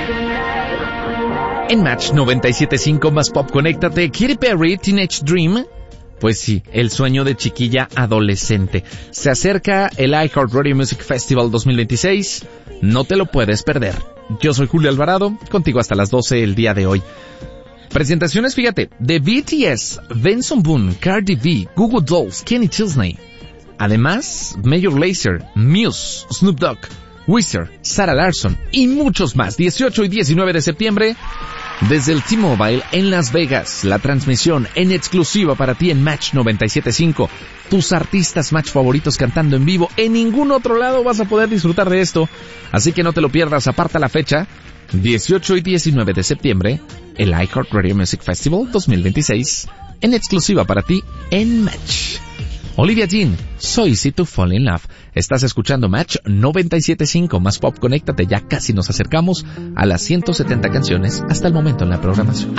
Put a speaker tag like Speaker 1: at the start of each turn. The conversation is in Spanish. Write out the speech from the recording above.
Speaker 1: En Match 97.5 más Pop, conéctate. Katy Perry, Teenage Dream. Pues sí, el sueño de chiquilla adolescente. Se acerca el iHeartRadio Music Festival 2026. No te lo puedes perder. Yo soy Julio Alvarado, contigo hasta las 12 el día de hoy. Presentaciones, fíjate, de BTS, Benson Boone, Cardi B, Goo Goo Dolls, Kenny Chesney. Además, Major Lazer, Muse, Snoop Dogg, Weezer, Sarah Larsson y muchos más. 18 y 19 de septiembre, desde el T-Mobile en Las Vegas. La transmisión en exclusiva para ti en Match 97.5. Tus artistas Match favoritos cantando en vivo. En ningún otro lado vas a poder disfrutar de esto. Así que no te lo pierdas, aparta la fecha. 18 y 19 de septiembre, el iHeartRadio Music Festival 2026, en exclusiva para ti en Match. Olivia Dean, So Easy to Fall in Love. Estás escuchando Match 97.5 más Pop, conéctate, ya casi nos acercamos a las 170 canciones hasta el momento en la programación.